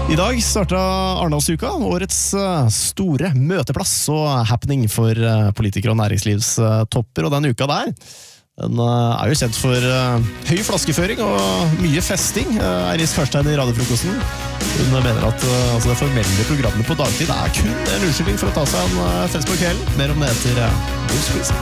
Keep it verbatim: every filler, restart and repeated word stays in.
I dag startet Arendalsuka, årets store møteplass og happening for politikere og næringslivstopper, og den uka der, den er jo kjent for høy flaskeføring og mye festing. Iris Karstein i Radiofrokosten, hun mener at altså, det formelle programmet på dagtid er kun en unnskyldning for å ta seg en fest på kvelden. Mer om det etter Bruce Willis.